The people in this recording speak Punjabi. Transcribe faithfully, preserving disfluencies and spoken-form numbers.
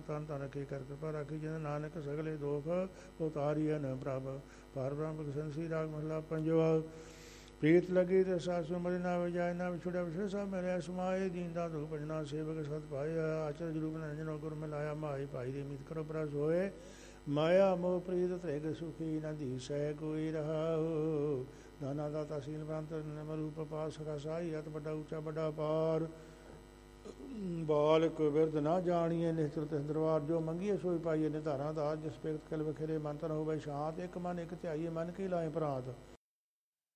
ਤਨ ਤਨ ਰਖੇ ਕਰ ਕਿਰਪਾ ਰਾਖੀ ਜਿਨ ਨਾਨਕ ਸਗਲੇ ਦੋਖ ਉਤਾਰੀਐ ਨ ਪ੍ਰਭ ਪਾਰ ਬ੍ਰਹਮ ਸੰਸੀ ਰਾਗ ਮਹਲਾ ਪੰਜਵਾ ਪ੍ਰੀਤ ਲਗੀ ਤੇ ਸਾਸੁ ਮਰਿ ਨਾ ਵਜਾਇ ਨਾ ਵਿਛੜਿਆ ਵਿਛੜ ਸਭ ਮਿਲਿਆ ਸਮਾਏ ਦੀਨਦਾ ਧੂ ਭਜਨਾ ਸੇਵਕ ਸਤ ਪਾਇਆ ਆਚਰ ਜਰੂਪ ਨੰਜਨੋ ਗੁਰ ਮਿਲਾਇਆ ਮਾਈ ਭਾਈ ਦੇ ਮਿਤ ਕਰੋ ਪ੍ਰਸ ਹੋਏ ਮਾਇਆ ਮੋਹ ਪ੍ਰੀਤ ਤ੍ਰਿਗ ਸੁਖੀ ਨ ਦੀਸੈ ਕੋਈ ਰਹਾਉ ਦਾਨਾ ਦਾਤਾ ਸੀਲ ਬੰਤ ਨਿਮ ਰੂਪ ਪਾਸ ਰਸਾਈ ਅਤ ਵੱਡਾ ਉੱਚਾ ਵੱਡਾ ਪਾਰ ਬਾਲਕ ਬਿਰਧ ਨਾ ਜਾਣੀਏ ਨਿਹਚਲ ਤਿਸ ਦਰਬਾਰ ਜੋ ਮੰਗੀਏ ਸੋਈ ਪਾਈਏ ਨਿਧਾਰਾਂ ਦਾ ਜਿਸ ਭਗਤ ਕਲ ਵਖੇਰੇ ਮੰਤਨ ਹੋਵੇ ਸ਼ਾਂਤ ਇੱਕ ਮਨ ਇੱਕ ਧਿਆਈਏ ਮਨ ਕੀ ਲਾਏ ਪ੍ਰਾਂਤ